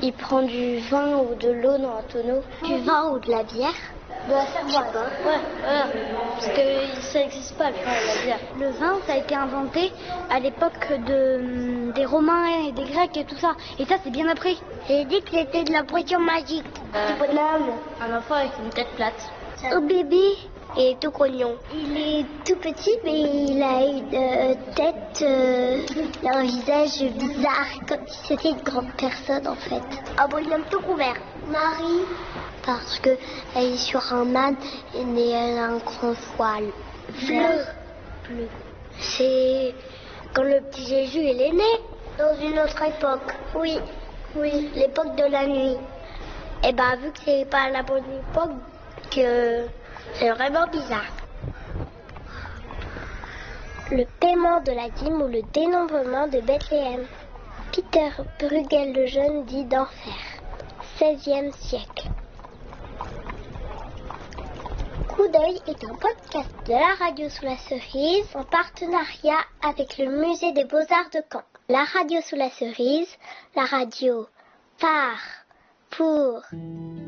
Il prend du vin ou de l'eau dans un tonneau. Du vin ou de la bière. De la cervoise. Ouais, voilà. Parce que ça n'existe pas, la bière. Le vin, ça a été inventé à l'époque des Romains et des Grecs et tout ça. Et ça, c'est bien après. J'ai dit que c'était de la potion magique. Du bonhomme. Un enfant avec une tête plate. Au bébé, il est tout grognon. Il est tout petit, mais il a une tête, il a un visage bizarre, comme si c'était une grande personne en fait. Un bonhomme tout couvert. Marie. Parce qu'elle est sur un âne et elle a un grand voile. Bleu. C'est quand le petit Jésus il est né. Dans une autre époque. Oui, l'époque de la nuit. Et ben vu que c'est pas la bonne époque, que c'est vraiment bizarre. Le paiement de la dîme ou le dénombrement de Bethléem. Peter Bruegel le Jeune dit d'enfer. 16e siècle. Coup d'œil est un podcast de la radio sous la cerise en partenariat avec le musée des Beaux-Arts de Caen. La radio sous la cerise, la radio par, pour...